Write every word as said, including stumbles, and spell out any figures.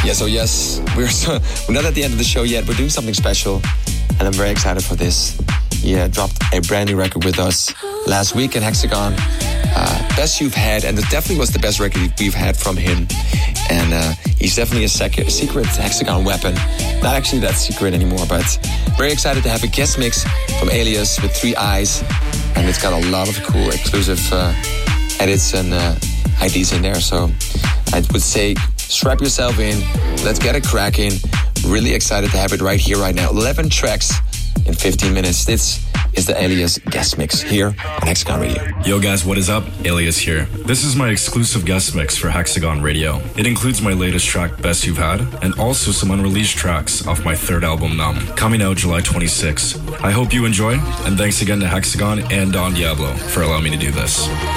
Yeah, so yes, we're, so, we're not at the end of the show yet. We're doing something special, and I'm very excited for this. He uh, dropped a brand new record with us last week in Hexagon. Uh, best you've had, and it definitely was the best record we've had from him. And uh, he's definitely a sec- secret Hexagon weapon. Not actually that secret anymore, but very excited to have a guest mix from Alias with Three Eyes. And it's got a lot of cool exclusive uh, edits and uh, I Ds in there. So I would say strap yourself in. Let's get it cracking. Really excited to have it right here, right now. eleven tracks in fifteen minutes. This is the Alias guest mix here on Hexagon Radio. Yo guys, what is up? Alias here. This is my exclusive guest mix for Hexagon Radio. It includes my latest track, Best You've Had, and also some unreleased tracks off my third album, Numb, coming out July twenty-sixth. I hope you enjoy, and thanks again to Hexagon and Don Diablo for allowing me to do this.